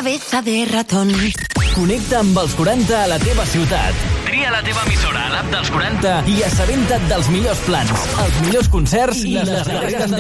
cabeza de ratón. Connecta amb els 40 a la teva ciutat. Tria la teva emissora a l'app dels 40 i assabenta't dels millors plans, els millors concerts i les darreres